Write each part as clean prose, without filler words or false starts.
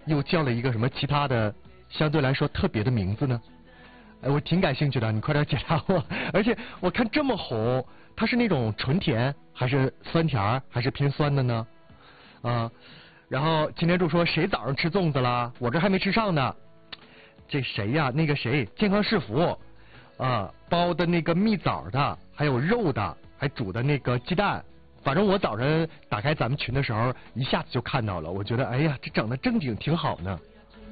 又叫了一个什么其他的相对来说特别的名字呢？我挺感兴趣的，你快点解答我。而且我看这么红，它是那种纯甜还是酸甜还是偏酸的呢？然后擎天柱说谁早上吃粽子了？我这还没吃上呢。这谁呀？那个谁，健康是福包的那个蜜枣的，还有肉的，还煮的那个鸡蛋。反正我早晨打开咱们群的时候，一下子就看到了。我觉得，哎呀，这整的正经挺好呢。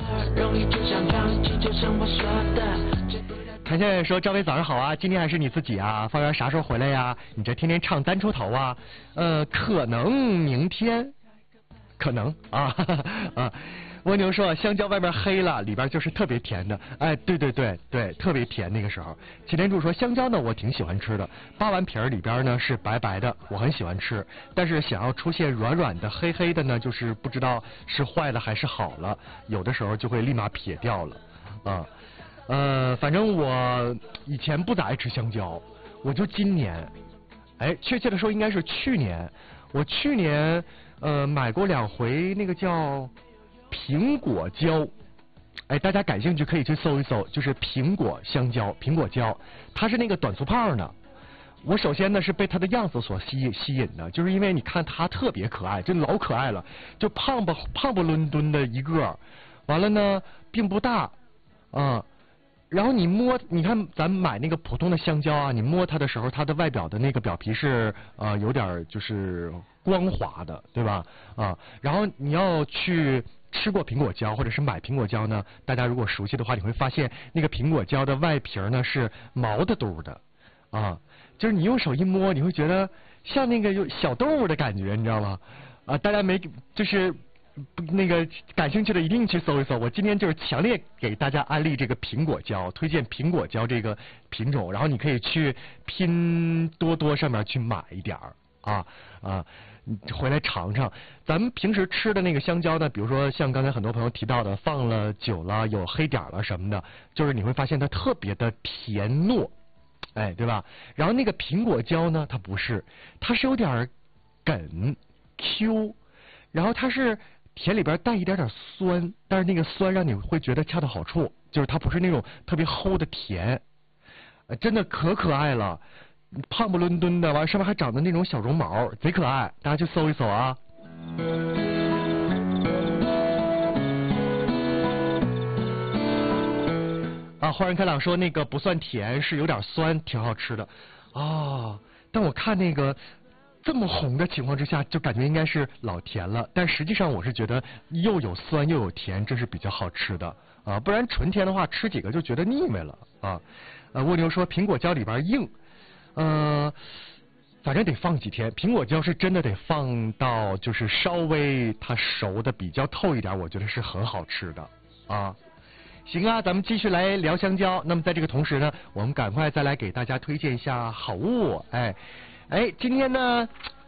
谭先生说：“赵薇早上好啊，今天还是你自己啊？方圆啥时候回来呀？你这天天唱单抽头啊？可能明天，可能啊蜗牛说香蕉外边黑了，里边就是特别甜的。哎，对，特别甜那个时候。擎天柱说香蕉呢，我挺喜欢吃的，扒完皮儿里边呢是白白的，我很喜欢吃。但是想要出现软软的、黑黑的呢，就是不知道是坏了还是好了，有的时候就会立马撇掉了反正我以前不咋爱吃香蕉，我就今年，确切的说应该是去年，我去年买过2回那个叫苹果蕉，大家感兴趣可以去搜一搜，就是苹果香蕉、苹果蕉，它是那个短粗胖的。我首先呢是被它的样子所吸引的，就是因为你看它特别可爱，就老可爱了，就胖不伦敦的一个，完了呢并不大然后你摸，你看咱们买那个普通的香蕉啊，你摸它的时候，它的外表的那个表皮是有点就是光滑的，对吧？然后你要去吃过苹果蕉或者是买苹果蕉呢，大家如果熟悉的话，你会发现那个苹果蕉的外皮呢是毛的嘟的就是你用手一摸，你会觉得像那个有小动物的感觉，你知道吗？大家没就是那个感兴趣的一定去搜一搜。我今天就是强烈给大家安利这个苹果蕉，推荐苹果蕉这个品种，然后你可以去拼多多上面去买一点回来尝尝。咱们平时吃的那个香蕉呢，比如说像刚才很多朋友提到的，放了久了有黑点了什么的，就是你会发现它特别的甜糯，对吧？然后那个苹果蕉呢，它不是，它是有点梗 Q， 然后它是甜里边带一点点酸，但是那个酸让你会觉得恰到好处，就是它不是那种特别齁的甜，真的可爱了，胖不伦敦的，完上面还长的那种小绒毛，贼可爱，大家去搜一搜啊。豁然开朗说那个不算甜，是有点酸，挺好吃的但我看那个这么红的情况之下，就感觉应该是老甜了，但实际上我是觉得又有酸又有甜，这是比较好吃的不然纯甜的话吃几个就觉得腻味了蜗牛说苹果蕉里边硬，反正得放几天，苹果蕉是真的得放到就是稍微它熟的比较透一点，我觉得是很好吃的行啊，咱们继续来聊香蕉。那么在这个同时呢，我们赶快再来给大家推荐一下好物。今天呢，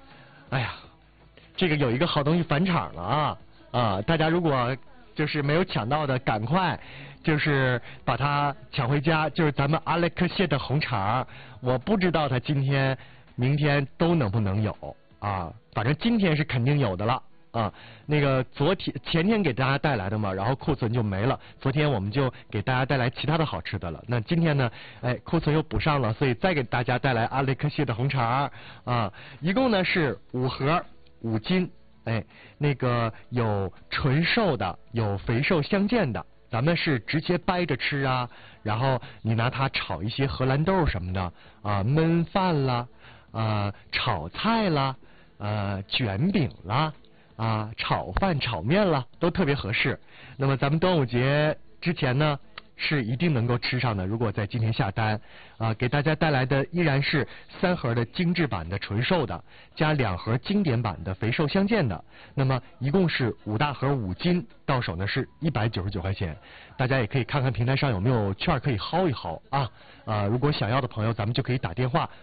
这个有一个好东西返场了大家如果就是没有抢到的，赶快就是把它抢回家。就是咱们阿莱克谢的红肠，我不知道它今天、明天都能不能有反正今天是肯定有的了。那个前天给大家带来的嘛，然后库存就没了。昨天我们就给大家带来其他的好吃的了。那今天呢，库存又补上了，所以再给大家带来阿雷克谢的红肠一共呢是5盒5斤。那个有纯瘦的，有肥瘦相间的。咱们是直接掰着吃然后你拿它炒一些荷兰豆什么的焖饭啦炒菜啦卷饼啦。炒饭炒面了都特别合适。那么咱们端午节之前呢是一定能够吃上的，如果在今天下单给大家带来的依然是3盒的精致版的纯瘦的，加2盒经典版的肥瘦相间的，那么一共是5大盒5斤，到手呢是199块钱。大家也可以看看平台上有没有券可以薅一薅如果想要的朋友，咱们就可以打电话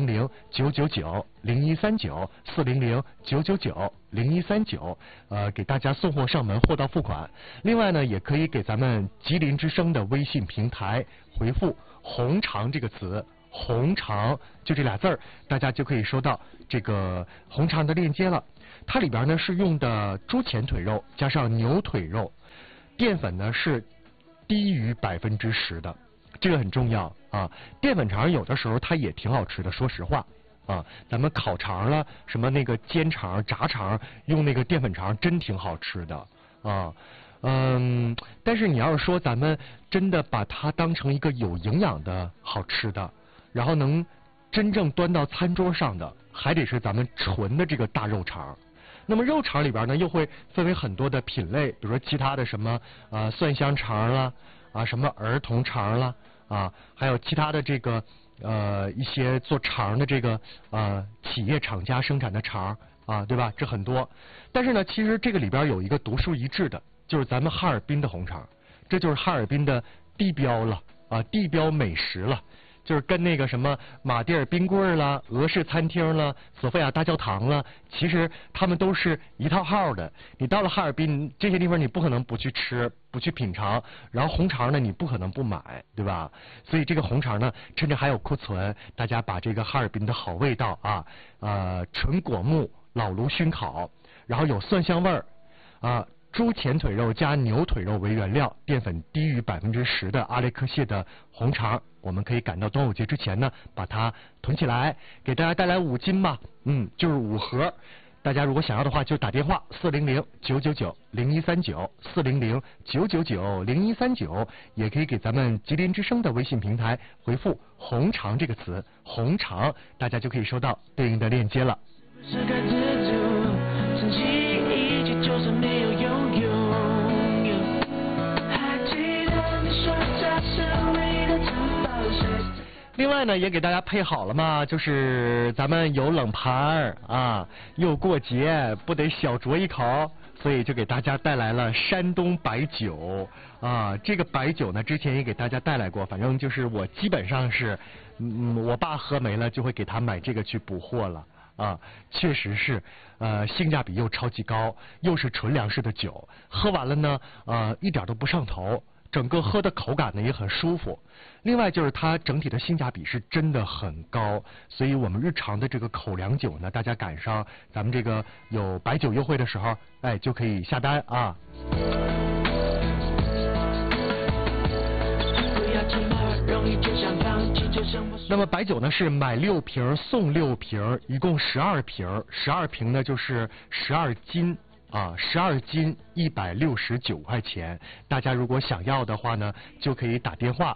400-999-0139，400-999-0139，给大家送货上门，货到付款。另外呢，也可以给咱们吉林之声的微信平台回复红肠这个词，红肠就这俩字儿，大家就可以收到这个红肠的链接了。 它里边呢是用的猪前腿肉加上牛腿肉，淀粉呢是低于10%的，这个很重要啊。淀粉肠有的时候它也挺好吃的，说实话啊，咱们烤肠了，什么那个煎肠、炸肠，用那个淀粉肠真挺好吃的啊。但是你要是说咱们真的把它当成一个有营养的好吃的，然后能真正端到餐桌上的，还得是咱们纯的这个大肉肠。那么肉肠里边呢，又会分为很多的品类，比如说其他的什么蒜香肠啦，什么儿童肠啦，还有其他的这个一些做肠的这个企业厂家生产的肠对吧？这很多。但是呢，其实这个里边有一个独树一帜的，就是咱们哈尔滨的红肠，这就是哈尔滨的地标了地标美食了。就是跟那个什么马迭尔冰棍啦、俄式餐厅啦、索菲亚大教堂啦，其实他们都是一套号的。你到了哈尔滨这些地方，你不可能不去吃、不去品尝。然后红肠呢，你不可能不买，对吧？所以这个红肠呢，趁着还有库存，大家把这个哈尔滨的好味道纯果木老炉熏烤，然后有蒜香味儿猪前腿肉加牛腿肉为原料，淀粉低于10%的阿列克谢的红肠，我们可以赶到端午节之前呢，把它囤起来，给大家带来5斤吧，就是5盒。大家如果想要的话，就打电话400-999-0139，400-999-0139，也可以给咱们吉林之声的微信平台回复“红肠”这个词，红肠，大家就可以收到对应的链接了。另外呢，也给大家配好了嘛，就是咱们有冷盘又过节，不得小酌一口，所以就给大家带来了山东白酒这个白酒呢，之前也给大家带来过，反正就是我基本上是，我爸喝没了就会给他买这个去补货了确实是，性价比又超级高，又是纯粮食的酒，喝完了呢，一点都不上头。整个喝的口感呢也很舒服，另外就是它整体的性价比是真的很高，所以我们日常的这个口粮酒呢，大家赶上咱们这个有白酒优惠的时候，就可以下单那么白酒呢是买6瓶送6瓶，一共12瓶，12瓶呢就是12斤。12斤169块钱，大家如果想要的话呢，就可以打电话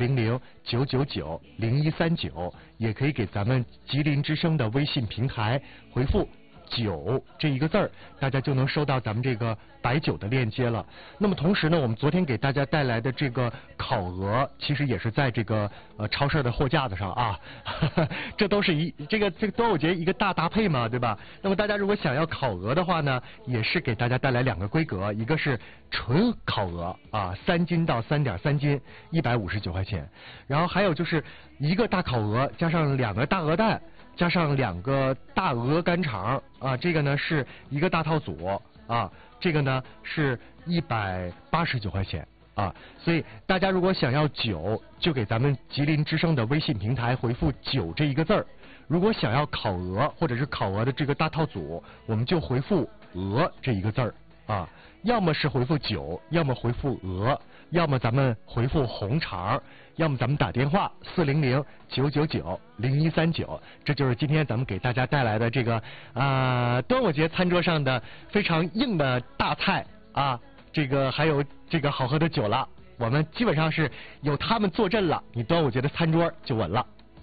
400-999-0139，也可以给咱们吉林之声的微信平台回复酒这一个字儿，大家就能收到咱们这个白酒的链接了。那么同时呢，我们昨天给大家带来的这个烤鹅，其实也是在这个超市的货架子上这都是这个端午节一个大搭配嘛，对吧？那么大家如果想要烤鹅的话呢，也是给大家带来2个规格，一个是纯烤鹅3斤到3.3斤159块钱，然后还有就是一个大烤鹅加上2个大鹅蛋。加上2个大鹅肝肠这个呢是一个大套组这个呢是189块钱所以大家如果想要酒，就给咱们吉林之声的微信平台回复酒这一个字儿。如果想要烤鹅或者是烤鹅的这个大套组，我们就回复鹅这一个字儿要么是回复酒，要么回复鹅，要么咱们回复红肠，要么咱们打电话400-999-0139。这就是今天咱们给大家带来的这个端午节餐桌上的非常硬的大菜这个还有这个好喝的酒了。我们基本上是有他们坐镇了，你端午节的餐桌就稳了。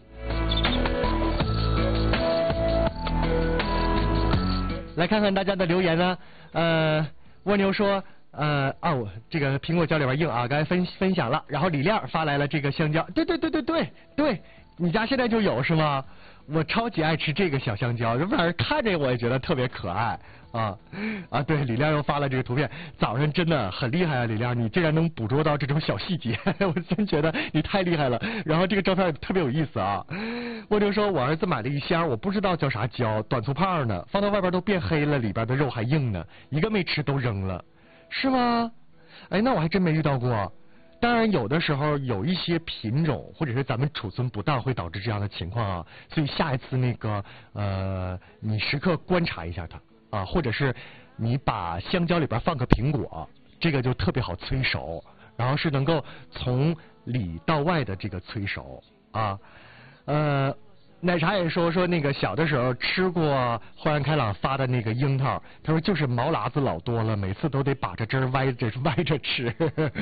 来看看大家的留言呢，蜗牛说，我这个苹果胶里边硬刚才分享了。然后李亮发来了这个香蕉，对，你家现在就有是吗？我超级爱吃这个小香蕉，这玩意儿看着我也觉得特别可爱对，李亮又发了这个图片，早上真的很厉害李亮，你竟然能捕捉到这种小细节，我真觉得你太厉害了。然后这个照片也特别有意思蜗牛说，我儿子买了一箱，我不知道叫啥椒，短粗胖的，放到外边都变黑了，里边的肉还硬呢，一个没吃都扔了，是吗？那我还真没遇到过。当然有的时候有一些品种或者是咱们储存不当会导致这样的情况所以下一次那个你时刻观察一下它啊，或者是你把香蕉里边放个苹果，这个就特别好催熟，然后是能够从里到外的这个催熟啊。奶茶也说那个小的时候吃过豁然开朗发的那个樱桃，他说就是毛辣子老多了，每次都得把这汁儿歪着吃。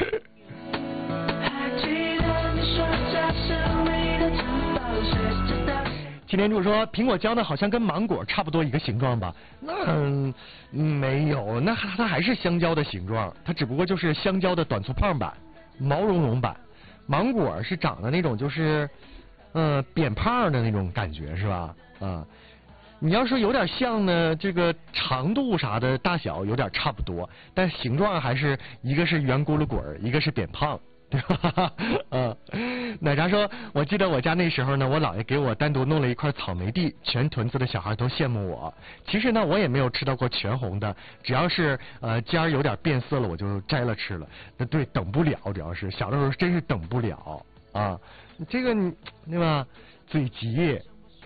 青天柱说苹果胶呢好像跟芒果差不多一个形状吧？那没有，那它还是香蕉的形状，它只不过就是香蕉的短粗胖版、毛茸茸版。芒果是长的那种就是扁胖的那种感觉是吧？你要说有点像呢，这个长度啥的大小有点差不多，但形状还是一个是圆咕噜滚，一个是扁胖。对吧？奶茶说，我记得我家那时候呢，我姥爷给我单独弄了一块草莓地，全屯子的小孩都羡慕我。其实呢，我也没有吃到过全红的，只要是尖儿有点变色了，我就摘了吃了。那对，等不了，主要是小的时候真是等不了啊。这个你对吧？嘴急。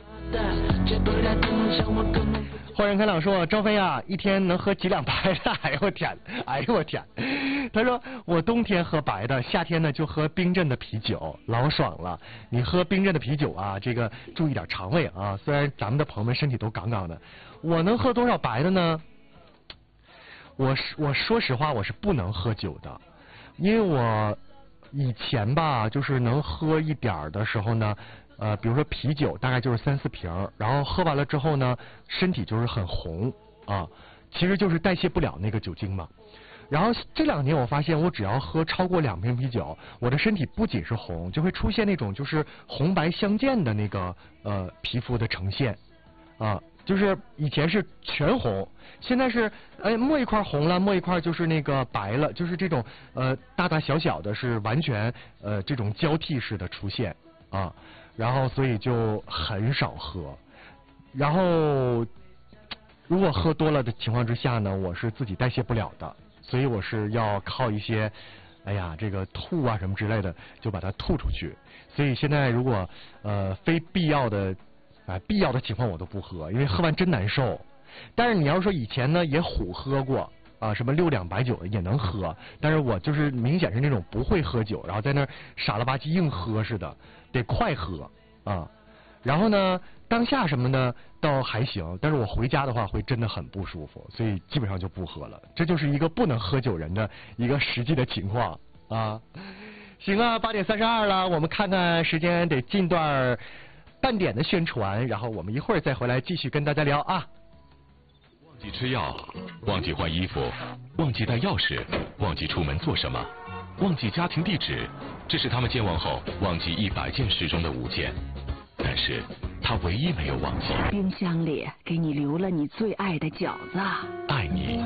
豁然开朗说，张飞啊，一天能喝几两白的？哎呦我天，哎呦我天！他说我冬天喝白的，夏天呢就喝冰镇的啤酒，老爽了。你喝冰镇的啤酒啊，这个注意点肠胃啊。虽然咱们的朋友们身体都杠杠的，我能喝多少白的呢？我说实话，我是不能喝酒的，因为我以前吧，就是能喝一点的时候呢。比如说啤酒大概就是3、4瓶，然后喝完了之后呢，身体就是很红啊，其实就是代谢不了那个酒精嘛。然后这2年我发现，我只要喝超过2瓶啤酒，我的身体不仅是红，就会出现那种就是红白相间的那个皮肤的呈现啊，就是以前是全红，现在是摸一块红了，摸一块就是那个白了，就是这种大大小小的是完全这种交替式的出现啊。然后所以就很少喝，然后如果喝多了的情况之下呢，我是自己代谢不了的，所以我是要靠一些这个吐啊什么之类的，就把它吐出去。所以现在如果非必要的必要的情况我都不喝，因为喝完真难受。但是你要说以前呢也虎喝过啊，什么6两白酒也能喝，但是我就是明显是那种不会喝酒，然后在那傻了吧唧硬喝似的，得快喝啊。然后呢，当下什么的倒还行，但是我回家的话会真的很不舒服，所以基本上就不喝了。这就是一个不能喝酒人的一个实际的情况啊。行啊，8点32了，我们看看时间，得进段半点的宣传，然后我们一会儿再回来继续跟大家聊啊。 忘记吃药，忘记换衣服，忘记带钥匙，忘记出门做什么，忘记家庭地址，这是他们健忘后忘记100件事中的5件，但是他唯一没有忘记。 冰箱里给你留了你最爱的饺子。 爱你，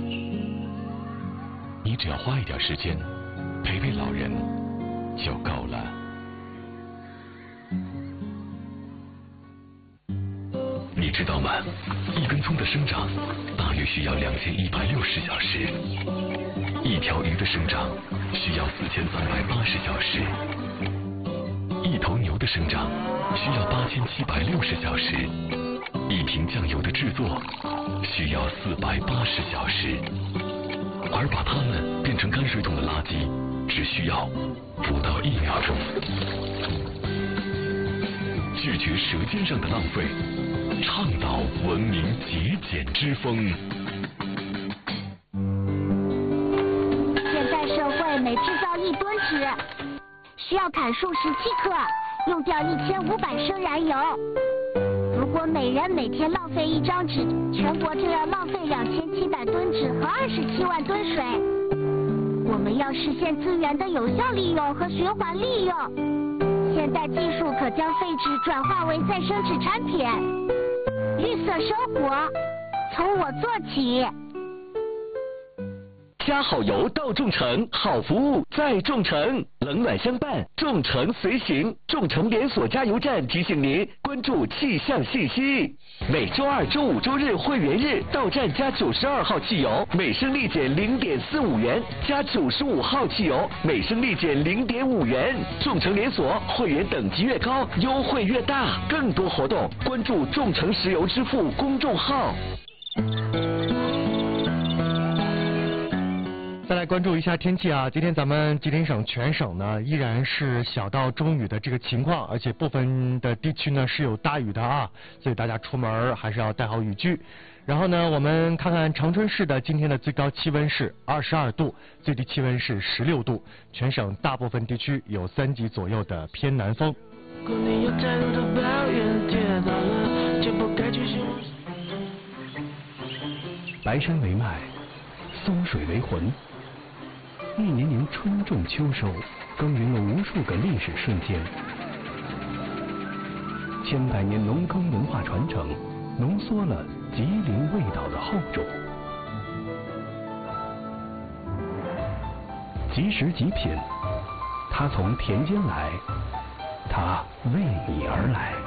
你只要花一点时间陪陪老人就够了。你知道吗？一根葱的生长大约需要2160小时，一条鱼的生长需要4380小时，一头牛的生长需要8760小时，一瓶酱油的制作需要480小时，而把它们变成泔水桶的垃圾只需要不到1秒钟。拒绝舌尖上的浪费，倡导文明节俭之风。 现代社会每制造1吨纸，需要砍树17克，用掉1500升燃油。如果每人每天浪费1张纸，全国就要浪费2700吨纸和27万吨水。我们要实现资源的有效利用和循环利用。现代技术可将废纸转化为再生纸产品。绿色生活，从我做起。 加好油到众诚，好服务在众诚，冷暖相伴，众诚随行。众诚连锁加油站提醒您关注气象信息。每周2、周5、周日会员日到站加92号汽油，每升立减0.45元；加95号汽油，每升立减0.5元。众诚连锁会员等级越高，优惠越大。更多活动关注众诚石油支付公众号。 关注一下天气啊，今天咱们吉林省全省呢依然是小到中雨的这个情况，而且部分的地区呢是有大雨的啊，所以大家出门还是要带好雨具。然后呢，我们看看长春市的今天的最高气温是22度，最低气温是16度，全省大部分地区有3级左右的偏南风。 白山为脉，松水为魂。一年年春种秋收，耕耘了无数个历史瞬间。千百年农耕文化传承，浓缩了吉林味道的厚重。即食即品，它从田间来，它为你而来。